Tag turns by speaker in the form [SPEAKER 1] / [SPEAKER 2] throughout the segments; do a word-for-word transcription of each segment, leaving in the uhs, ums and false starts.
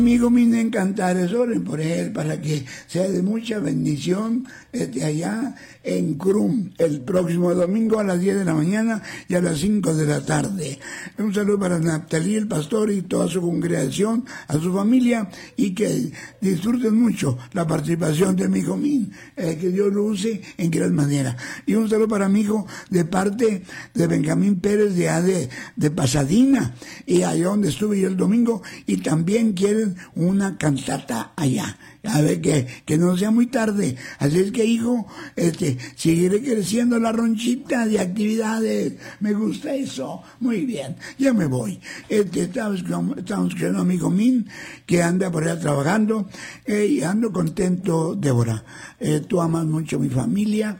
[SPEAKER 1] Amigo mío, Encantares, oren por él para que sea de mucha bendición este, allá en Crum el próximo domingo a las diez de la mañana y a las cinco de la tarde. Un saludo para Naptalí, el pastor, y toda su congregación, a su familia, y que disfruten mucho la participación de mi hijo Min, eh, que Dios lo use en gran manera. Y un saludo para mi hijo de parte de Benjamín Pérez de, de, de Pasadena, y allá donde estuve yo el domingo, y también quieren una cantata allá. A ver, que, que no sea muy tarde. Así es que, hijo, este, seguiré creciendo la ronchita de actividades. Me gusta eso. Muy bien. Ya me voy. Este, estamos, estamos escuchando a mi amigo Min, que anda por allá trabajando, eh, y ando contento, Débora. Eh, tú amas mucho a mi familia,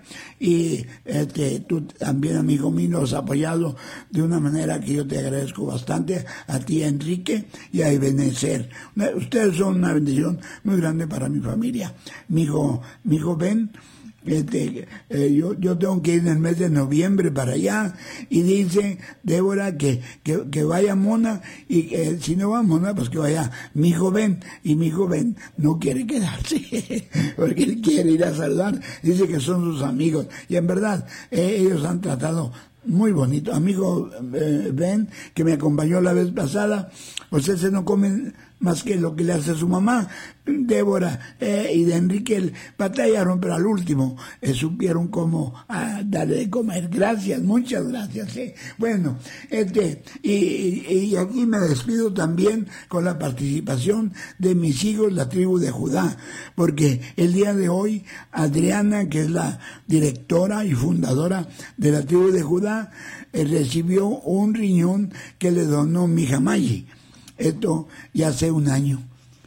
[SPEAKER 1] y este, tú también, amigo Min, nos has apoyado de una manera que yo te agradezco bastante, a ti, a Enrique, y a Ebenezer. Ustedes son una bendición muy grande para mi familia. Mi hijo, mi hijo Ben, este, eh, yo, yo tengo que ir en el mes de noviembre para allá, y dice Débora que, que, que vaya Mona, y que si no va Mona, pues que vaya mi hijo Ben, y mi hijo Ben no quiere quedarse, porque él quiere ir a saludar, dice que son sus amigos, y en verdad, eh, ellos han tratado muy bonito. Amigo eh, Ben, que me acompañó la vez pasada, pues ese no come más que lo que le hace su mamá. Débora eh, y de Enrique el, batallaron, pero al último eh, supieron cómo ah, darle de comer. Gracias, muchas gracias. Eh. Bueno, este y, y, y aquí me despido también con la participación de mis hijos, la tribu de Judá, porque el día de hoy Adriana, que es la directora y fundadora de la tribu de Judá, eh, recibió un riñón que le donó mi hija Mayi. Esto ya hace un año.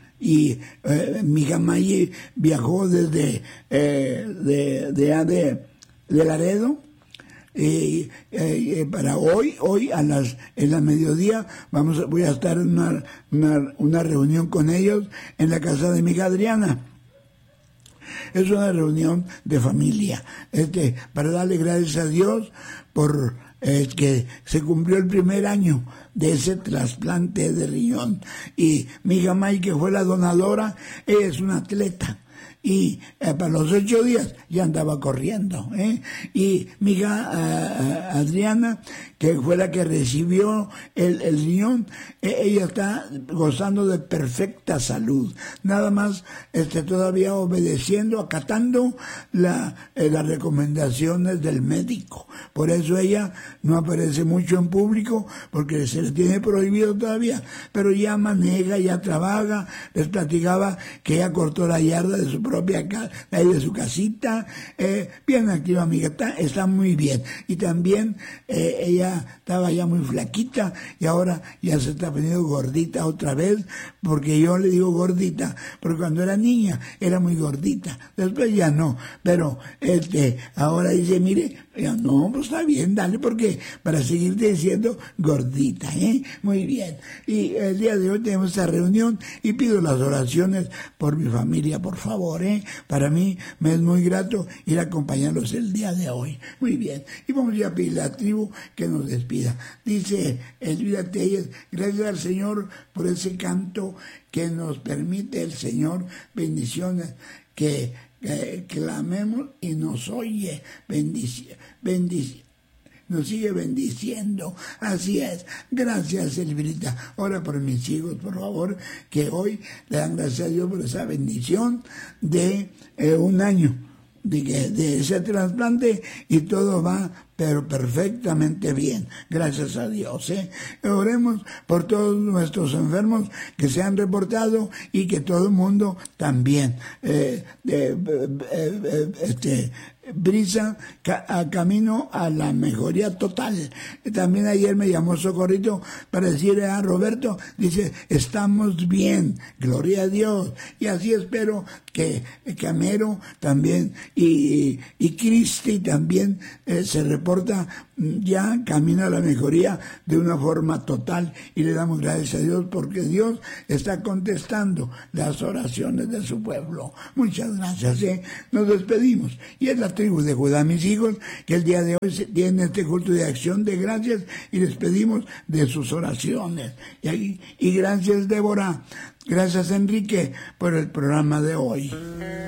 [SPEAKER 1] Y eh, mi hija Mayi viajó desde eh, de, de, de, de Laredo, y eh, para hoy, hoy a las en la mediodía vamos a, voy a estar en una, una, una reunión con ellos en la casa de mi hija Adriana. Es una reunión de familia, este, para darle gracias a Dios por eh, que se cumplió el primer año de ese trasplante de riñón. Y mi hija May, que fue la donadora, ella es una atleta. Y eh, para los ocho días ya andaba corriendo. ¿eh? Y mi hija uh, Adriana, que fue la que recibió el, el riñón, eh, ella está gozando de perfecta salud. Nada más este, todavía obedeciendo, acatando la, eh, las recomendaciones del médico. Por eso ella no aparece mucho en público, porque se le tiene prohibido todavía. Pero ya maneja, ya trabaja. Les platicaba que ella cortó la yarda de su propia casa, ahí de su casita, eh, bien activa, amiga, está, está muy bien. Y también eh, ella estaba ya muy flaquita, y ahora ya se está poniendo gordita otra vez, porque yo le digo gordita, porque cuando era niña era muy gordita, después ya no, pero este ahora dice, mire, ya, no, pues está bien, dale, porque para seguirte diciendo gordita, ¿eh? Muy bien. Y el día de hoy tenemos esta reunión, y pido las oraciones por mi familia, por favor, ¿eh? Para mí me es muy grato ir a acompañarlos el día de hoy. Muy bien. Y vamos ya a pedir a la tribu que nos despida. Dice Elvira Telles, gracias al Señor por ese canto que nos permite el Señor. Bendiciones, que, que clamemos y nos oye. Bendición, bendición. Nos sigue bendiciendo, así es. Gracias, Elvirita. Ora por mis hijos, por favor, que hoy le dan gracias a Dios por esa bendición de eh, un año de, que, de ese trasplante, y todo va pero perfectamente bien, gracias a Dios. ¿eh? Oremos por todos nuestros enfermos que se han reportado, y que todo el mundo también eh, eh, eh, eh, este brisa ca a camino a la mejoría total. También ayer me llamó Socorrito para decirle a Roberto, dice, estamos bien, gloria a Dios. Y así espero que Camero también y, y, y Cristi también eh, se reporta ya camino a la mejoría de una forma total, y le damos gracias a Dios porque Dios está contestando las oraciones de su pueblo. Muchas gracias. ¿eh? Nos despedimos, y es la las tribus de Judá, mis hijos, que el día de hoy tienen este culto de acción de gracias y les pedimos de sus oraciones. Y, y gracias, Débora. Gracias, Enrique, por el programa de hoy.